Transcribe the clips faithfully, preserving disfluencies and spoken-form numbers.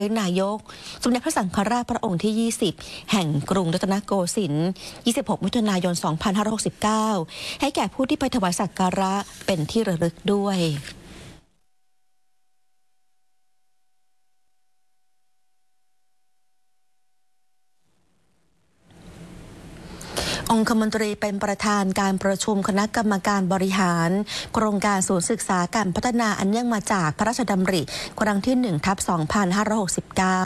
นายกสมเด็จพระสังฆราชพระองค์ที่ ยี่สิบ แห่งกรุงรัตนโกสินทร์ ยี่สิบหก มิถุนายน สองพันห้าร้อยหกสิบเก้า ให้แก่ผู้ที่ไปถวายสักการะเป็นที่ระลึกด้วยองคมนตรีเป็นประธานการประชุมคณะกรรมการบริหารโครงการศูนย์ศึกษาการพัฒนาอันเนื่องมาจากพระราชดำริครั้งที่ หนึ่ง ทับ สองพันห้าร้อยหกสิบเก้า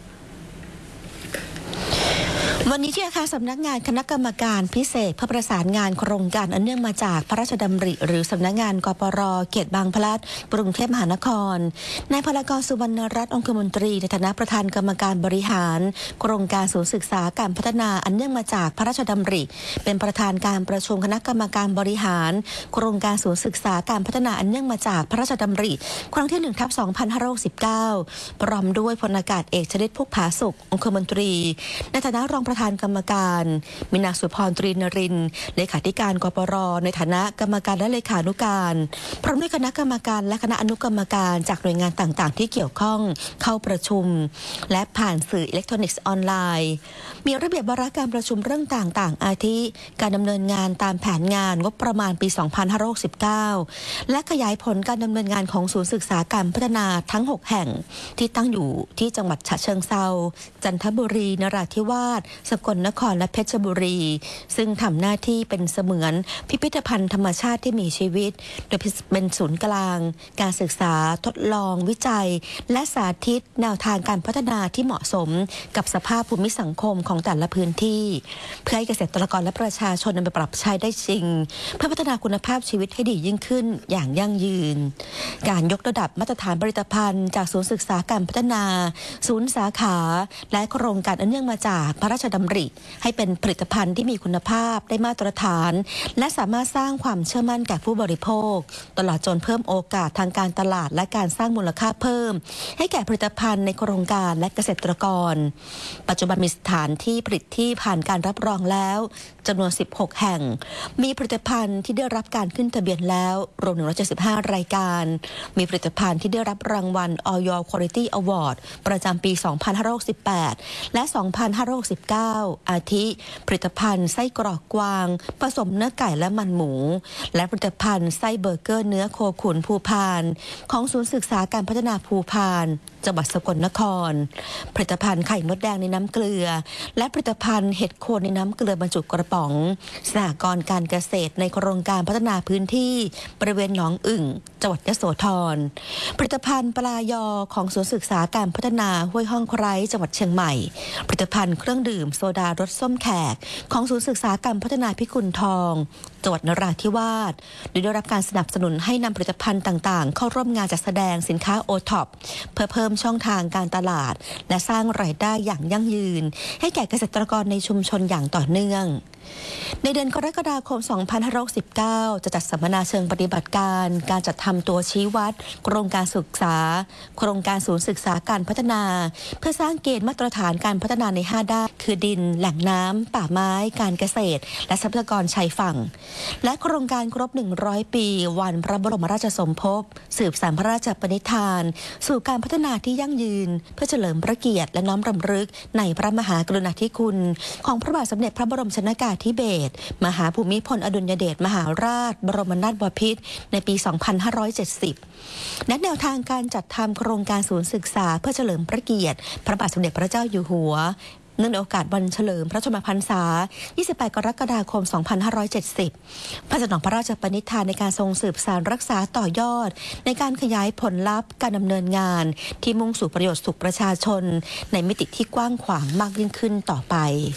วันนี้ที่อาคารสำนักงานคณะกรรมการพิเศษเพื่อประสานงานโครงการอันเนื่องมาจากพระราชดำริหรือสำนักงานกปร.เขตบางพลัดกรุงเทพมหานครนายพลากรสุวรรณรัตน์องคมนตรีในฐานะประธานกรรมการบริหารโครงการศูนย์ศึกษาการพัฒนาอันเนื่องมาจากพระราชดำริเป็นประธานการประชุมคณะกรรมการบริหารโครงการศูนย์ศึกษาการพัฒนาอันเนื่องมาจากพระราชดำริครั้งที่ หนึ่ง ทับ สองพันห้าร้อยหกสิบเก้าพร้อมด้วยพลอากาศเอกชฤทธิ์พุกผาสุของคมนตรีในฐานะรองประธานกรรมการมีนางสุพรตรีนรินทร์เลขาธิการกปร.ในฐานะกรรมการและเลขานุการพร้อมด้วยคณะกรรมการและคณะอนุกรรมการจากหน่วยงานต่างๆที่เกี่ยวข้องเข้าประชุมและผ่านสื่ออิเล็กทรอนิกส์ออนไลน์มีระเบียบวาระการประชุมเรื่องต่างๆอาทิการดำเนินงานตามแผนงานงบประมาณปี สองพันห้าร้อยหกสิบเก้า และขยายผลการดำเนินงานของศูนย์ศึกษาการพัฒนาทั้งหกแห่งที่ตั้งอยู่ที่จังหวัดฉะเชิงเทราจันทบุรีนราธิวาสสกลนครและเพชรบุรีซึ่งทำหน้าที่เป็นเสมือนพิพิธภัณฑ์ธรรมชาติที่มีชีวิตโดยเป็นศูนย์กลางการศึกษาทดลองวิจัยและสาธิตแนวทางการพัฒนาที่เหมาะสมกับสภาพภูมิสังคมของแต่ละพื้นที่เพื่อให้เกษตรกรและประชาชนนำไปปรับใช้ได้จริงเพื่อพัฒนาคุณภาพชีวิตให้ดียิ่งขึ้นอย่างยั่งยืนการยกระดับมาตรฐานผลิตภัณฑ์จากศูนย์ศึกษาการพัฒนาศูนย์สาขาและโครงการอันเนื่องมาจากพระราชดำริให้เป็นผลิตภัณฑ์ที่มีคุณภาพได้มาตรฐานและสามารถสร้างความเชื่อมั่นแก่ผู้บริโภคตลอดจนเพิ่มโอกาสทางการตลาดและการสร้างมูลค่าเพิ่มให้แก่ผลิตภัณฑ์ในโครงการและเกษตรกรปัจจุบันมีสถานที่ผลิตที่ผ่านการรับรองแล้วจำนวน สิบหก แห่งมีผลิตภัณฑ์ที่ได้รับการขึ้นทะเบียนแล้วรวมหนึ่งร้อยเจ็ดสิบห้ารายการมีผลิตภัณฑ์ที่ได้รับรางวัล Oil Quality Award ประจำปี สองพันห้าร้อยหกสิบแปด และ สองพันห้าร้อยหกสิบเก้า อาทิผลิตภัณฑ์ไส้กรอกกวางผสมเนื้อไก่และมันหมูและผลิตภัณฑ์ไส้เบอร์เกอร์เนื้อโคขุนภูพานของศูนย์ศึกษาการพัฒนาภูพานจังหวัดสกลนครผลิตภัณฑ์ไข่มดแดงในน้ำเกลือและผลิตภัณฑ์เห็ดโคนในน้ำเกลือบรรจุกระป๋องสหกรณ์การเกษตรในโครงการพัฒนาพื้นที่บริเวณหนองอึ่งจังหวัดยโสธรผลิตภัณฑ์ปลายอของศูนย์ศึกษาการพัฒนาห้วยห้องไคร้จังหวัดเชียงใหม่ผลิตภัณฑ์เครื่องดื่มโซดารสส้มแขกของศูนย์ศึกษาการพัฒนาพิกุลทองจังหวัดนราธิวาสโดยได้รับการสนับสนุนให้นำผลิตภัณฑ์ต่างๆเข้าร่วมงานจัดแสดงสินค้าโอท็อปเพื่อเพิ่มช่องทางการตลาดและสร้างรายได้อย่างยั่งยืนให้แก่เกษตรกรในชุมชนอย่างต่อเนื่องในเดือนกรกฎาคม สองพันห้าร้อยสิบเก้า จะจัดสัมมนาเชิงปฏิบัติการการจัดทำตัวชี้วัดโครงการศึกษาโครงการศูนย์ศึกษาการพัฒนาเพื่อสร้างเกณฑ์มาตรฐานการพัฒนาในห้าด้านคือดินแหล่งน้ำป่าไม้การเกษตรและทรัพยากรชายฝั่งและโครงการครบหนึ่งร้อยปีวันพระบรมราชสมภพสืบสานพระราชปณิธานสู่การพัฒนาที่ยั่งยืนเพื่อเฉลิมพระเกียรติและน้อมรำลึกในพระมหากรุณาธิคุณของพระบาทสมเด็จพระบรมชนกาธิเบศรมหาภูมิพลอดุลยเดชมหาราชบรมนาถบพิตรในปี สองพันห้าร้อยเจ็ดสิบ และแนวทางการจัดทำโครงการศูนย์ศึกษาเพื่อเฉลิมพระเกียรติพระบาทสมเด็จพระเจ้าอยู่หัวเนื่องในโอกาสวันเฉลิมพระชนมพรรษา ยี่สิบแปด กรกฎาคม สองพันห้าร้อยเจ็ดสิบ พระสนองพระราชปณิธานในการทรงสืบสานรักษาต่อยอดในการขยายผลลัพธ์การดำเนินงานที่มุ่งสู่ประโยชน์สุขประชาชนในมิติที่กว้างขวางมากยิ่งขึ้นต่อไป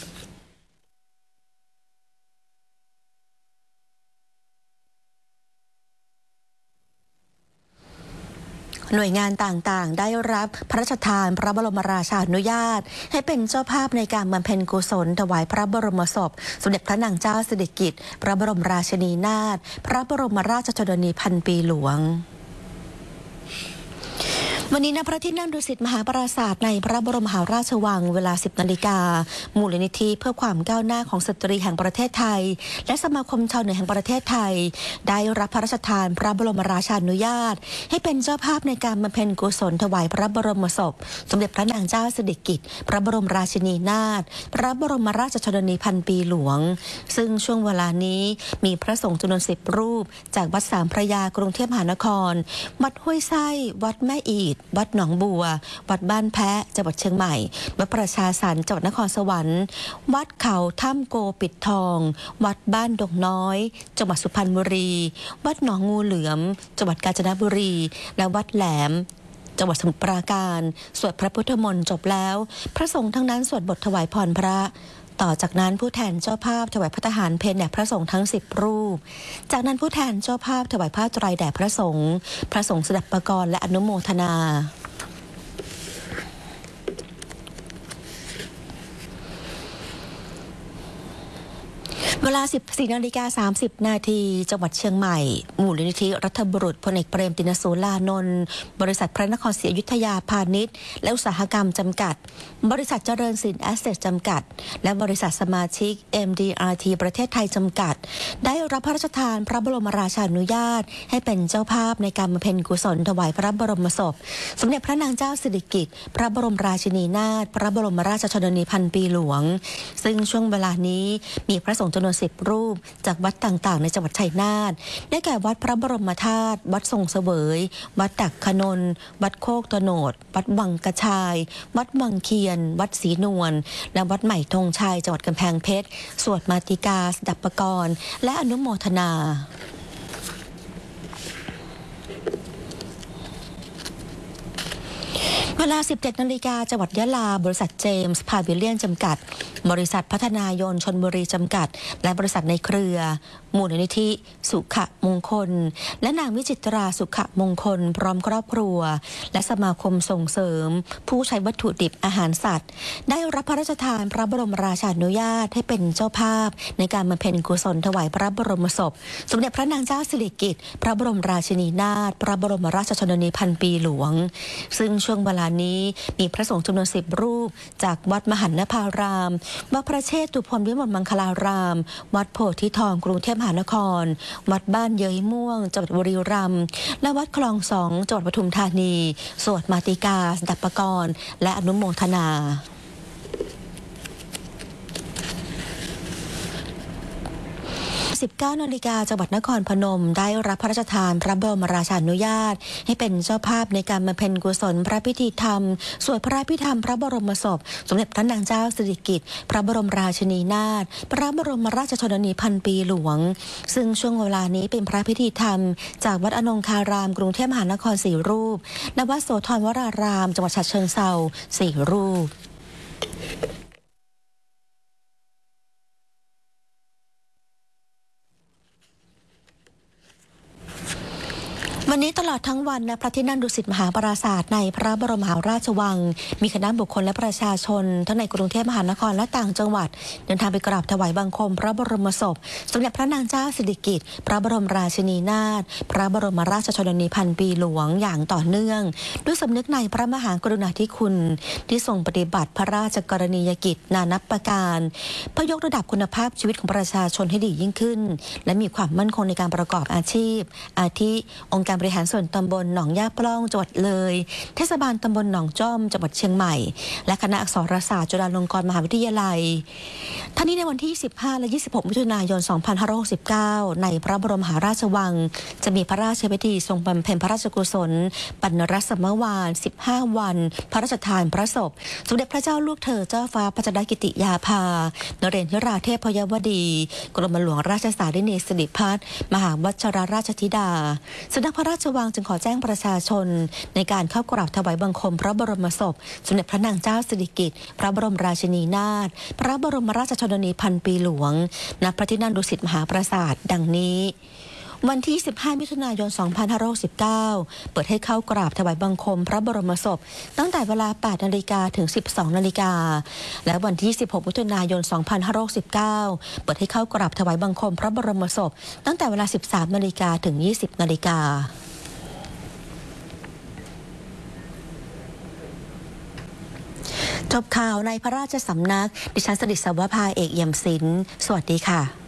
หน่วยงานต่างๆได้รับพระราชทานพระบรมราชานุญาตให้เป็นเจ้าภาพในการบำเพ็ญกุศลถวายพระบรมศพสมเด็จพระนางเจ้าสิริกิติ์พระบรมราชินีนาถพระบรมราชชนนีพันปีหลวงวันนี้ณพระที่นั่งดุสิตมหาปราสาทในพระบรมมหาราชวังเวลา สิบนาฬิกามูลนิธิเพื่อความก้าวหน้าของสตรีแห่งประเทศไทยและสมาคมชาวเหนือแห่งประเทศไทยได้รับพระราชทานพระบรมราชานุญาตให้เป็นเจ้าภาพในการบำเพ็ญกุศลถวายพระบรมศพสมเด็จพระนางเจ้าสิริกิติ์พระบรมราชินีนาถพระบรมราชชนนีพันปีหลวงซึ่งช่วงเวลานี้มีพระสงฆ์จำนวนสิบรูปจากวัดสามพระยากรุงเทพมหานครวัดห้วยไส้วัดแม่อีดวัดหนองบัววัดบ้านแพะจังหวัดเชียงใหม่วัดประชาสรรค์จังหวัดนครสวรรค์วัดเขาถ้ำโกปิดทองวัดบ้านดงน้อยจังหวัดสุพรรณบุรีวัดหนองงูเหลือมจังหวัดกาญจนบุรีและวัดแหลมจังหวัดสมุทรปราการสวดพระพุทธมนต์จบแล้วพระสงฆ์ทั้งนั้นสวดบทถวายพรพระต่อจากนั้นผู้แทนเจ้าภาพถวายพระทหารเพลแด่พระสงฆ์ทั้งสิบรูปจากนั้นผู้แทนเจ้าภาพถวายผ้าไตรแด่พระสงฆ์พระสงฆ์สดับประกรณ์และอนุโมทนาเวลา สิบสี่นาฬิกาสามสิบนาทีจังหวัดเชียงใหม่มูลนิธิรัฐบุรุษพลเอกเปรมตินสูรานนท์บริษัทพระนครศรีอยุธยาพาณิชย์และอุตสาหกรรมจำกัดบริษัทเจริญสินแอสเซทจำกัดและบริษัทสมาชิก เอ็ม ดี อาร์ ที ประเทศไทยจำกัดได้รับพระราชทานพระบรมราชานุญาตให้เป็นเจ้าภาพในการบำเพ็ญกุศลถวายพระบรมศพสมเด็จพระนางเจ้าสิริกิติ์พระบรมราชินีนาถพระบรมราชชนนีพันปีหลวงซึ่งช่วงเวลานี้มีพระสงฆ์จำนวนสิบรูปจากวัดต่างๆในจังหวัดชัยนาทได้แก่วัดพระบรมธาตุวัดทรงเสวยวัดตักขนนวัดโคกตโนดวัดวังกระชายวัดวังเคียนวัดศรีนวลและวัดใหม่ธงชัยจังหวัดกำแพงเพชรสวดมาติกาสดับประกรณ์และอนุโมทนาเวลา สิบเจ็ดนาฬิกาจังหวัดยะลาบริษัทเจมส์พาวิเลียนจำกัดบริษัทพัฒนายนชลบุรีจำกัดและบริษัทในเครือมูลนิธิสุขมงคลและนางวิจิตราสุขมงคลพร้อมครอบครัวและสมาคมส่งเสริมผู้ใช้วัตถุดิบอาหารสัตว์ได้รับพระราชทานพระบรมราชานุญาตให้เป็นเจ้าภาพในการบำเพ็ญกุศลถวายพระบรมศพสมเด็จพระนางเจ้าสิริกิติ์พระบรมราชินีนาถพระบรมราชชนนีพันปีหลวงซึ่งช่วงเวลานี้มีพระสงฆ์จำนวนสิบรูปจากวัดมหันนภารามวัดพระเชตุพนวิมลมังคลารามวัดโพธิทองกรุงเทพมหานครวัดบ้านเย้ยม่วงจังหวัดบุรีรัมย์และวัดคลองสองจังหวัดปทุมธานีสวดมาติกาสดับประกรณ์และอนุโมทนาสิบเก้านาฬิกาจังหวัดนครพนมได้รับพระราชทานพระบรมราชานุญาตให้เป็นเจ้าภาพในการบำเพ็ญกุศลพระพิธีธรรมสวดพระพิธรรมพระบรมศพสมเด็จพระนางเจ้าสิริกิติ์พระบรมราชินีนาถพระบรมราชชนนีพันปีหลวงซึ่งช่วงเวลานี้เป็นพระพิธีธรรมจากวัดอนงคารามกรุงเทพมหานครสี่รูปและวัดโสธรวรารามจังหวัดฉะเชิงเทราสี่รูปวันนี้ตลอดทั้งวันณพระที่นั่งดุสิตมหาปราสาทในพระบรมมหาราชวังมีคณะบุคคลและประชาชนทั้งในกรุงเทพมหานครและต่างจังหวัดเดินทางไปกราบถวายบังคมพระบรมศพสมเด็จพระนางเจ้าสิริกิติ์พระบรมราชินีนาถพระบรมราชชนนีพันปีหลวงอย่างต่อเนื่องด้วยสำนึกในพระมหากรุณาธิคุณที่ทรงปฏิบัติพระราชกรณียกิจนานับประการเพื่อยกระดับคุณภาพชีวิตของประชาชนให้ดียิ่งขึ้นและมีความมั่นคงในการประกอบอาชีพอาทิองค์การบริหารส่วนตำบลหนองย่าปล้องจังหวัดเลยเทศบาลตำบลหนองจ้อมจังหวัดเชียงใหม่และคณะอักษรศาสตร์จุฬาลงกรณ์มหาวิทยาลัยท่านี้ในวันที่สิบห้าและยี่สิบหกมิถุนายนสองพันห้าร้อยหกสิบเก้าในพระบรมมหาราชวังจะมีพระราชพิธีทรงบำเพ็ญพระราชกุศลปัณณรสมวานสิบห้าวันพระราชทานพระศพสมเด็จพระเจ้าลูกเธอเจ้าฟ้าพัชรกิติยาภานเรนทราเทพยวดีกรมหลวงราชสารินีสิริพัฒน์มหาวัชรราชธิดาสำนักพระราชวังจึงขอแจ้งประชาชนในการเข้ากราบถวายบังคมพระบรมศพสมเด็จพระนางเจ้าสิริกิติ์พระบรมราชินีนาถพระบรมราชชนนีพันปีหลวงณพระที่นั่งดุสิตมหาปราสาทดังนี้วันที่สิบห้ามิถุนายนสองพันห้าร้อยหกสิบเก้าเปิดให้เข้ากราบถวายบังคมพระบรมศพตั้งแต่เวลาแปดนาฬิกาถึงสิบสองนาฬิกาและวันที่สิบหกมิถุนายนสองพันห้าร้อยหกสิบเก้าเปิดให้เข้ากราบถวายบังคมพระบรมศพตั้งแต่เวลาสิบสามนาฬิกาถึงยี่สิบนาฬิกาจบข่าวในพระราชสำนักดิฉันสดิษฐ์สวภาเอกเอี่ยมศิลป์สวัสดีค่ะ